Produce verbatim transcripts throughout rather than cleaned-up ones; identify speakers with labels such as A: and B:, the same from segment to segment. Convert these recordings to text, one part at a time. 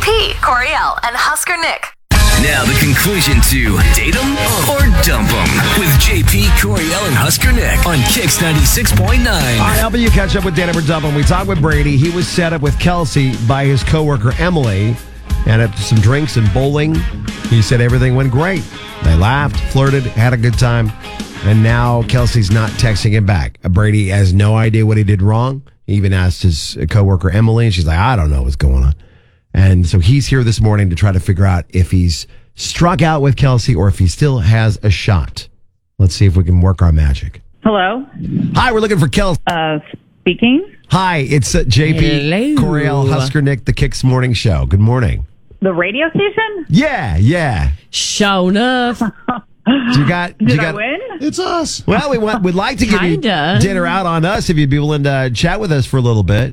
A: P, Coriel, and Husker Nick.
B: Now the conclusion to Date 'em or Dump 'em with J P, Coriel, and Husker Nick on Kix ninety-six point nine.
C: All right, helping you catch up with Date 'em or Dump 'em. We talked with Brady. He was set up with Kelsey by his coworker Emily, and after some drinks and bowling, he said everything went great. They laughed, flirted, had a good time, and now Kelsey's not texting him back. Brady has no idea what he did wrong. He even asked his coworker Emily, and she's like, I don't know what's going on. And so he's here this morning to try to figure out if he's struck out with Kelsey or if he still has a shot. Let's see if we can work our magic.
D: Hello.
C: Hi, we're looking for Kelsey.
D: Uh, speaking.
C: Hi, it's uh, J P,
E: Hello.
C: Coriel, Husker Nick, the Kix Morning Show. Good morning.
D: The radio station?
C: Yeah, yeah.
E: Show enough.
C: You got?
D: Did
C: you
D: I
C: got,
D: win?
F: It's us.
C: Well, we want, we'd like to give
E: Kinda.
C: you dinner out on us if you'd be willing to chat with us for a little bit.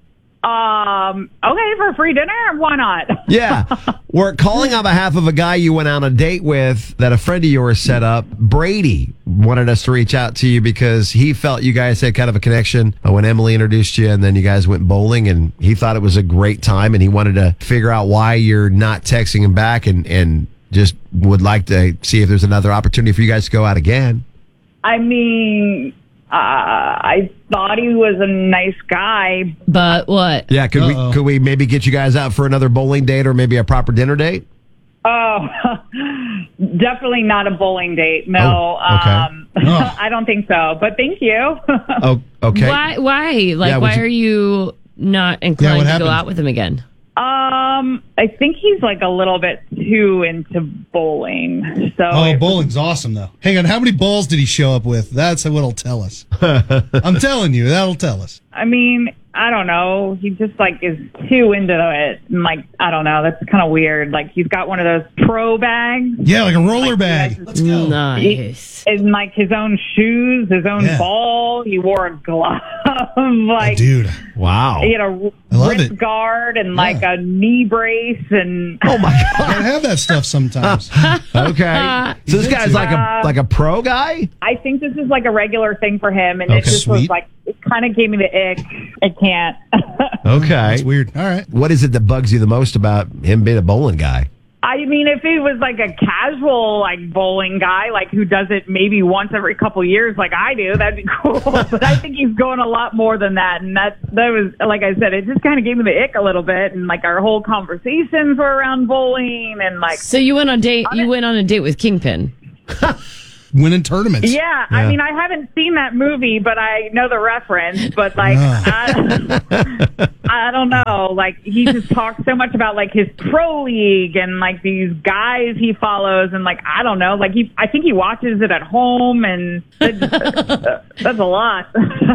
D: Um, okay, for free dinner? Why not?
C: Yeah. We're calling on behalf of a guy you went on a date with that a friend of yours set up. Brady wanted us to reach out to you because he felt you guys had kind of a connection when Emily introduced you, and then you guys went bowling, and he thought it was a great time, and he wanted to figure out why you're not texting him back, and, and just would like to see if there's another opportunity for you guys to go out again.
D: I mean, uh, I thought he was a nice guy.
E: But what?
C: Yeah, could
F: Uh-oh.
C: we could we maybe get you guys out for another bowling date or maybe a proper dinner date?
D: Oh, definitely not a bowling date. No,
C: Oh, okay.
D: um,
F: Oh.
D: I don't think so. But thank you.
C: Oh, okay.
E: Why? Why? Like,
C: Yeah, would
E: why
C: you-
E: are you not inclined
F: what
E: to
F: happened?
E: go out with him again?
D: Um, I think he's like a little bit too into bowling. So
F: Oh,
D: it-
F: bowling's awesome, though. Hang on, how many balls did he show up with? That's what'll tell us. I'm telling you, that'll tell us.
D: I mean, I don't know. He just like is too into it. And like, I don't know. That's kind of weird. Like he's got one of those pro bags
F: Yeah, like a roller bag. Let's go.
E: Nice.
D: and like his own shoes, his own
F: Yeah.
D: ball. He wore a glove.
F: Oh,
D: like
F: dude.
C: Wow.
D: he had a
F: I love
D: wrist
F: it.
D: guard and like
F: Yeah.
D: a knee brace and
C: Oh my God.
F: Gotta have that stuff sometimes.
C: Okay. So this guy's like a like a pro guy?
D: I think this is like a regular thing for him. And it
F: Okay.
D: just was
F: Sweet.
D: like, it kind of gave me the ick. I can't.
C: Okay.
F: That's weird. All right.
C: What is it that bugs you the most about him being a bowling guy?
D: I mean, if he was like a casual, like bowling guy, like who does it maybe once every couple years, like I do, that'd be cool. But I think he's going a lot more than that, and that that was, like I said, it just kind of gave me the ick a little bit, and like our whole conversations were around bowling, and like,
E: So you went on date. You went on a date with Kingpin.
F: Winning tournaments.
D: yeah, I mean, I haven't seen that movie, but I know the reference. But like, I, I don't know. Like, he just talks so much about like his pro league and like these guys he follows, and like I don't know. Like he, I think he watches it at home, and it, that's a lot.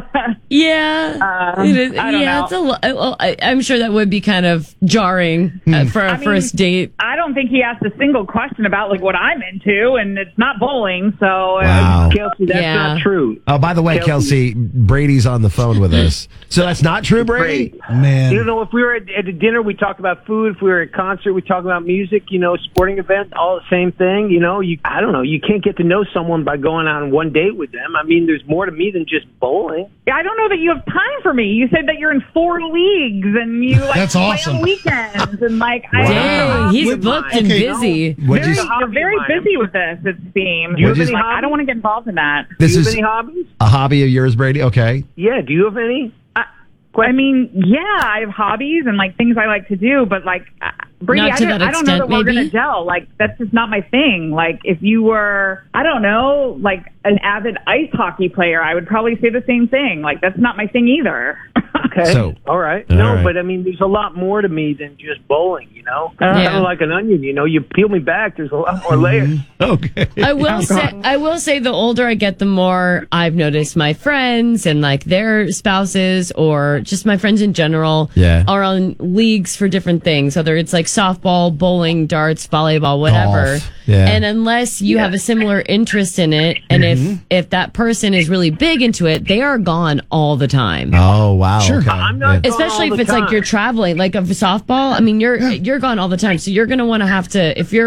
E: Yeah.
D: Uh,
E: It is-
D: I don't
E: yeah,
D: know.
E: it's a lo- well, I, I'm sure that would be kind of jarring uh, for a
D: I mean,
E: first date.
D: I don't think he asked a single question about like what I'm into, and it's not bowling. So uh,
C: Wow.
G: Kelsey, that's
E: Yeah.
G: not true.
C: Oh, by the way, Kelsey, Brady's on the phone with us. So that's not true, Brady?
G: Great.
F: Man.
G: You know, if we were at, at a dinner, we talk about food. If we were at a concert, we talk about music. You know, sporting event, all the same thing. You know, you I don't know. You can't get to know someone by going on one date with them. I mean, there's more to me than just bowling.
D: I don't know that you have time for me. You said that you're in four leagues and you like
F: That's
D: play
F: awesome.
D: on weekends and like I
E: Dang, he's
G: With
E: booked
G: mine.
E: and
F: Okay.
E: busy.
C: What'd
D: very,
C: you,
G: hobby
D: you're very
G: of mine.
D: busy with this. It seems.
G: Do you have
C: What'd
G: any
D: Like, I
G: hobbies?
D: don't want to get involved in that.
C: this
G: do you have
C: is
G: any hobbies?
C: a hobby of yours, Brady? Okay.
G: Yeah. Do you have any?
D: I, I mean, yeah, I have hobbies and like things I like to do, but like, uh, Brady,
E: Not
D: I
E: to
D: don't,
E: that
D: I don't know that
E: extent,
D: we're
E: maybe?
D: gonna gel. Like, that's just not my thing. Like, if you were, I don't know, like an avid ice hockey player, I would probably say the same thing. Like, that's not my thing either.
G: Okay.
C: So-
G: all right.
C: all
G: no,
C: right.
G: but I mean, there's a lot more to me than just bowling. You know,
D: Yeah.
G: kind of like an onion. You know, you peel me back. There's a lot more layers.
C: Okay.
E: I will say, I will say, the older I get, the more I've noticed my friends and like their spouses, or just my friends in general,
C: Yeah.
E: are on leagues for different things. Whether it's like softball, bowling, darts, volleyball, whatever.
C: Golf. Yeah.
E: And unless you have a similar interest in it, and if if that person is really big into it, they are gone all the time.
C: Oh, wow.
F: Sure.
C: Okay.
G: I'm not-
C: Yeah.
E: Especially
G: all
E: if
G: the
E: it's like
G: time.
E: you're traveling, like of softball. I mean, you're you're gone all the time, so you're going to want to have to if you're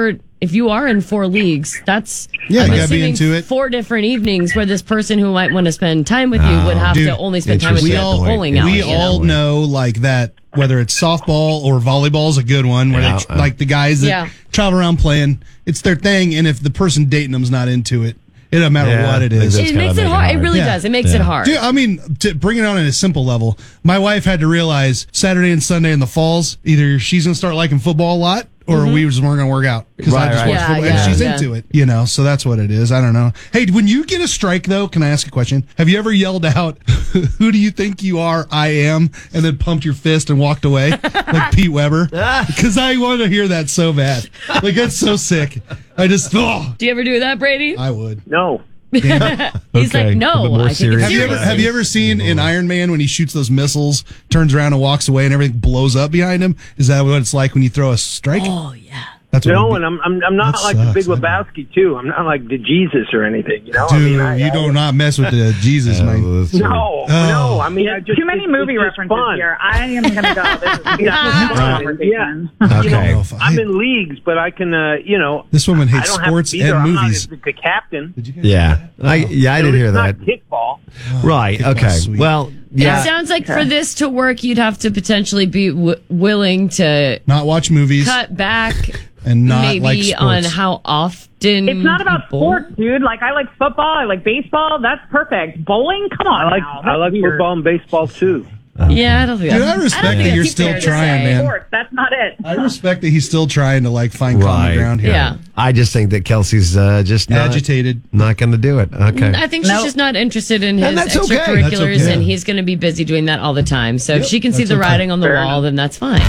E: if you are in four leagues, that's
F: Yeah,
E: I'm
F: you gotta be
E: assuming
F: into it.
E: four different evenings where this person who might want to spend time with you would have
F: Dude,
E: to only spend time with
C: interesting
E: you at
F: all-
E: the bowling alley.
F: We
E: you
F: all
E: know?
F: know like that, whether it's softball or volleyball is a good one, where
C: Yeah,
F: they,
C: uh,
F: like the guys that
E: Yeah.
F: travel around playing, it's their thing. And if the person dating them's not into it, it doesn't matter
C: Yeah,
F: what it
C: it's
F: is.
C: just
E: It
C: gotta
E: makes
C: make
E: it
C: it
E: hard. It
C: hard.
E: really
F: Yeah.
E: does. It makes
C: Yeah.
E: it hard.
F: Dude, I mean, to bring it on at a simple level, my wife had to realize Saturday and Sunday in the falls, either she's going to start liking football a lot or we just weren't going to work out because
C: Right,
F: I just
C: right.
F: watch
E: Yeah,
F: football.
E: yeah,
F: and she's
E: yeah.
F: into it, you know, so that's what it is. I don't know. Hey, when you get a strike, though, can I ask a question? Have you ever yelled out, who do you think you are? I am, and then pumped your fist and walked away like Pete Weber? Because I want to hear that so bad. Like, that's so sick. I just, oh,
E: Do you ever do that, Brady?
F: I would.
G: No.
E: He's
C: Okay,
E: like,
C: a bit
E: no,
C: more
E: I think
C: serious.
E: it's
F: Have you ever
E: serious.
F: have you ever seen in Iron Man when he shoots those missiles, turns around and walks away, and everything blows up behind him? Is that what it's like when you throw a strike?
E: Oh, yeah.
F: That's what
G: No,
F: it'd
G: and I'm I'm, I'm not
F: That
G: like the Big
F: sucks.
G: Lebowski too. I'm not like the Jesus or anything. You know,
F: be.
G: I
F: Dude,
G: mean, I,
F: you
G: I,
F: do not mess with the Jesus,
C: Yeah,
F: man.
C: that's true.
G: No,
F: Oh.
G: no. I mean, I just,
D: Too many
G: it's-
D: movie
G: it's just
D: references
G: fun.
D: here. I am going to go. This is this is
G: Right.
D: a conversation.
G: Yeah.
C: Okay.
G: You know,
F: I-
G: I'm in leagues, but I can, uh, you know,
F: This woman
G: I
F: hates
G: don't
F: sports
G: have to be there.
F: and
G: I'm
F: movies.
G: not the captain.
F: Did you guys
C: Yeah, I, yeah, I
G: You know,
C: did hear
G: it's
C: that.
G: not kickball.
C: Right.
F: Kickball's
C: Okay.
F: sweet.
C: Well, yeah.
E: It sounds like for this to work, you'd have to potentially be w- willing to
F: not watch movies
E: cut back
F: and not
E: maybe
F: like sports?
E: on how often
D: It's not about
E: people-
D: sports, dude. Like, I like football. I like baseball. That's perfect. Bowling? Come on
G: I like
D: now.
G: I
D: That's
G: like
D: weird.
G: football and baseball too.
E: Yeah, I don't think
F: Dude,
E: that's-
F: I respect
E: don't
F: that
E: think
F: you're
E: that's
F: still
E: fair to
F: trying,
E: say.
F: man.
D: Sports. That's not it.
F: I respect that he's still trying to like find
C: Right.
F: common ground here.
E: Yeah.
C: I just think that Kelsey's uh, just not,
F: Agitated.
C: not going to do it. Okay.
E: I think she's
D: No.
E: just not interested in his
C: And that's okay.
E: extracurriculars,
F: That's okay.
E: and he's going to be busy doing that all the time. So if
F: Yep,
E: she can see
F: that's
E: the
F: okay.
E: writing on the
G: Fair
E: wall,
G: enough.
E: then that's fine.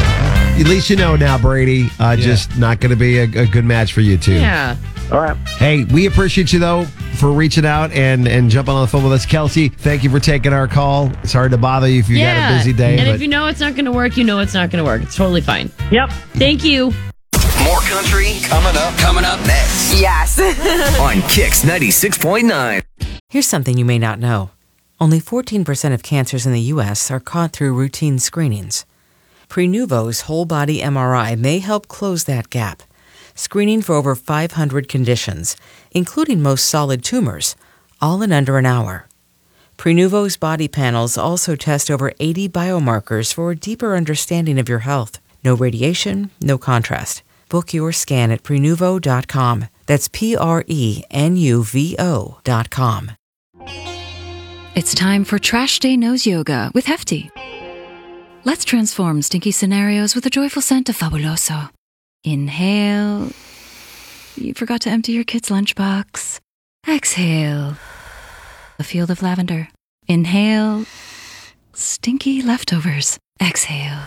C: At least you know now, Brady. Uh, Just not going to be a, a good match for you two.
E: Yeah.
G: All right.
C: Hey, we appreciate you though for reaching out and and jumping on the phone with us, Kelsey. Thank you for taking our call. It's hard to bother you if you
E: yeah.
C: got a busy day.
E: And
C: but
E: if you know it's not going to work, you know it's not going to work. It's totally fine.
D: Yep.
E: Thank you.
B: More country coming up. Coming up next
A: Yes.
B: on Kix ninety-six point nine.
H: Here's something you may not know. Only fourteen percent of cancers in the U S are caught through routine screenings. Prenuvo's whole body M R I may help close that gap, screening for over five hundred conditions, including most solid tumors, all in under an hour. Prenuvo's body panels also test over eighty biomarkers for a deeper understanding of your health. No radiation, no contrast. Book your scan at Prenuvo dot com. That's P R E N U V O dot com.
I: It's time for Trash Day Nose Yoga with Hefty. Let's transform stinky scenarios with a joyful scent of Fabuloso. Inhale. You forgot to empty your kid's lunchbox. Exhale. A field of lavender. Inhale. Stinky leftovers. Exhale.